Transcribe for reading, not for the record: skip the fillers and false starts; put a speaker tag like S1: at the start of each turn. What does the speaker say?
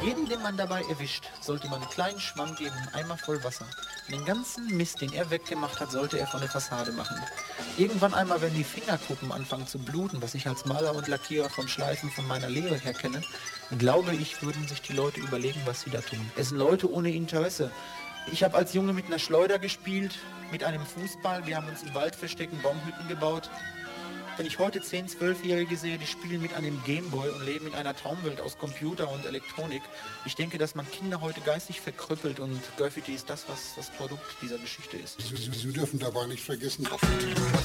S1: Jeden, den man dabei erwischt, sollte man einen kleinen Schwamm geben, einen Eimer voll Wasser. Und den ganzen Mist, den er weggemacht hat, sollte er von der Fassade machen. Irgendwann einmal, wenn die Fingerkuppen anfangen zu bluten, was ich als Maler und Lackierer vom Schleifen von meiner Lehre her kenne, glaube ich, würden sich die Leute überlegen, was sie da tun. Es sind Leute ohne Interesse. Ich habe als Junge mit einer Schleuder gespielt, mit einem Fußball. Wir haben uns im Wald verstecken, Baumhütten gebaut. Wenn ich heute 10-, 12-Jährige sehe, die spielen mit einem Gameboy und leben in einer Traumwelt aus Computer und Elektronik, ich denke, dass man Kinder heute geistig verkrüppelt und Graffiti ist das, was das Produkt dieser Geschichte ist.
S2: Sie dürfen dabei nicht vergessen,